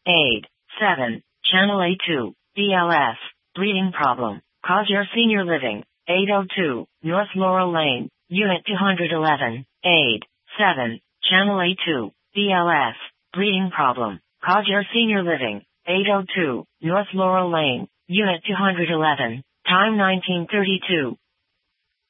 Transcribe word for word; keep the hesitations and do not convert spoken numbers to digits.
Aid. seven. Channel A two. B L S. Breathing problem. Cause your senior living. eight oh two. North Laurel Lane. Unit two eleven. Aid. seven. Channel A two. B L S. Breathing problem. Cause your senior living. eight oh two. North Laurel Lane. Unit two eleven. Time nineteen thirty-two.